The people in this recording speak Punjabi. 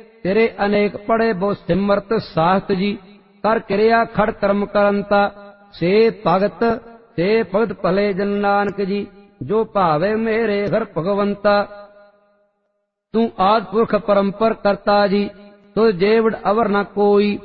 ਤੇਰੇ ਅਨੇਕ ਪੜੇ ਬਹੁ ਸਿਮਰਤ ਸਾਹਤ ਜੀ। ਕਰ ਕਿਰਿਆ ਖੜ ਕਰਮ ਕਰੰਤਾ, ਸੇ ਭਗਤ ਭਲੇ ਜਨ ਨਾਨਕ ਜੀ। ਜੋ ਭਾਵੇ ਮੇਰੇ ਹਰ ਭਗਵੰਤਾ, ਤੂੰ ਆਦਿ ਪੁਰਖ ਪਰੰਪਰ ਕਰਤਾ ਜੀ। ਤੁਧ ਜੇਵੜ ਅਵਰ ਨ ਕੋਈ,